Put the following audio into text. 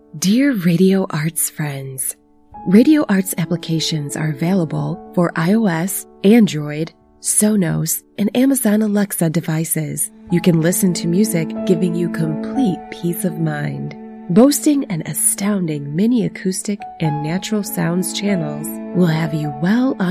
Dear Radio Arts friends, Radio Arts applications are available for iOS, Android, Sonos, and Amazon Alexa devices. You can listen to music, giving you complete peace of mind. Boasting an astounding mini acoustic and natural sounds channels will have you well on